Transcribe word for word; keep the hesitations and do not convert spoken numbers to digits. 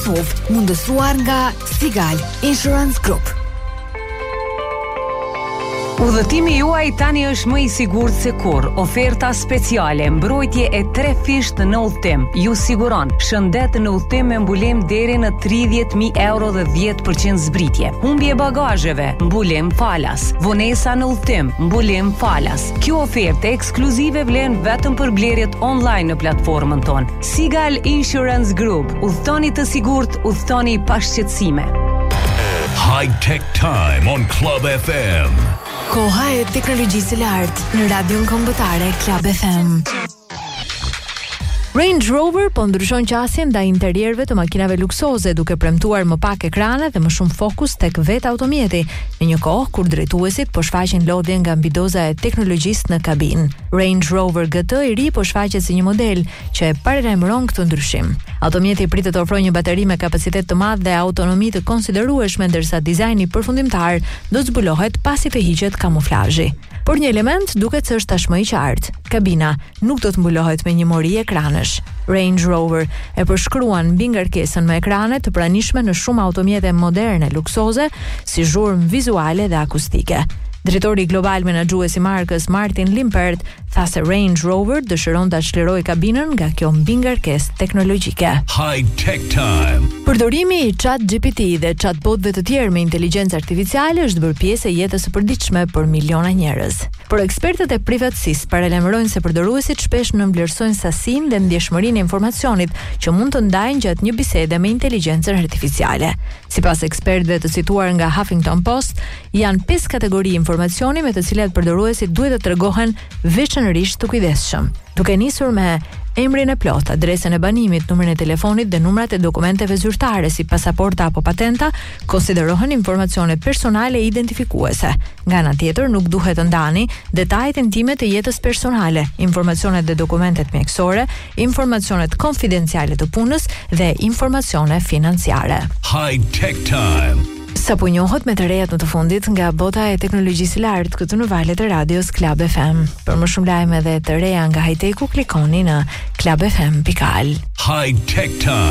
Kosovë, mundësuar nga Sigal Insurance Group. Udhëtimi juaj tani është më i sigurt se kur. Oferta speciale, mbrojtje e tre fisht në udhëtim. Ju siguron shëndet në udhëtim me mbulim deri në tridhjetë mijë euro dhe dhjetë përqind zbritje. Humbje bagazheve, mbulim falas. Vonesa në udhëtim, mbulim falas. Kjo ofertë ekskluzive vlen vetëm për blerjet online në platformën tonë. Sigal Insurance Group. Udhëtoni të sigurt, udhëtoni pa shqetësime. High Tech Time on Club F M. Koha e teknologjisë së lartë në radion kombëtare Club F M. Range Rover po ndryshon qasjen ndaj interierëve të makinave luksoze, duke premtuar më pak ekrane dhe më shumë fokus tek vetë automjeti, në një kohë kur drejtuesit po shfaqin lodhje nga mbi doza e teknologjisë në kabinë. Range Rover G T i ri po shfaqet si një model që e paralajmëron këtë ndryshim. Automjeti pritet të ofrojë një bateri me kapacitet të madh dhe autonomi të konsiderueshme, ndërsa dizajni përfundimtar do të zbulohet pasi të hiqet kamuflazhi. Por një element duket se është tashmë i qartë. Kabina nuk do të mbulohet me një mori ekranesh. Range Rover e përshkruan mbi ngarkesën me ekrane të pranishme në shumë automjete moderne luksoze, si zhurmë vizuale dhe akustike. Drejtori global menaxhues i markës Martin Limpert tha se Range Rover dëshiron ta çlirojë kabinën nga kjo mbingarkesë teknologjike. High Tech Time. Përdorimi i ChatGPT dhe chatbotëve të tjerë me inteligjencë artificiale është bërë pjesë e jetës së përditshme për miliona njerëz. Por ekspertët e privatësisë paralajmërojnë se përdoruesit shpesh nënvlerësojnë sasinë dhe ndjeshmërinë e informacionit që mund të ndajnë gjatë një bisede me inteligjencën artificiale. Sipas ekspertëve të cituar nga Huffington Post, janë pesë kategori informacioni me të cilat përdoruesit duhet të tregohen veçanërisht të kujdesshëm, duke nisur me emrin e plot, adresën e banimit, numrin e telefonit dhe numrat e dokumenteve zyrtare si pasaporta apo patenta, konsiderohen informacione personale identifikuese. Nga ana tjetër, nuk duhet të ndani detajet intime të jetës personale, informacionet dhe dokumentet mjekësore, informacionet konfidenciale të punës dhe informacione financiare. High Tech Time. Sa po njohët me të rejat në të fundit nga bota e teknologjisë lartë këtu në valët e radios Club F M. Për më shumë lajme dhe të reja nga high-tech-u, klikoni në club f m dot al. High Tech Time.